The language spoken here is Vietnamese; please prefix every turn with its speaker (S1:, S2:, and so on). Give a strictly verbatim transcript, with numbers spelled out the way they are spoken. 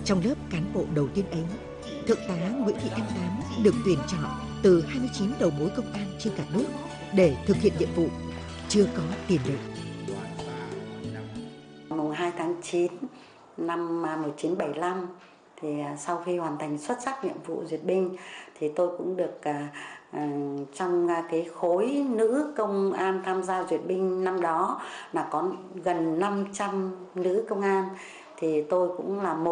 S1: Trong lớp cán bộ đầu tiên ấy, Thượng tá Nguyễn Thị Thanh Tám được tuyển chọn từ hai mươi chín đầu mối công an trên cả nước để thực hiện nhiệm vụ chưa có tiền lệ.
S2: Mùng hai tháng chín năm một nghìn chín trăm bảy mươi lăm, thì sau khi hoàn thành xuất sắc nhiệm vụ duyệt binh thì tôi cũng được uh, trong cái khối nữ công an tham gia duyệt binh năm đó là có gần năm trăm nữ công an, thì tôi cũng là một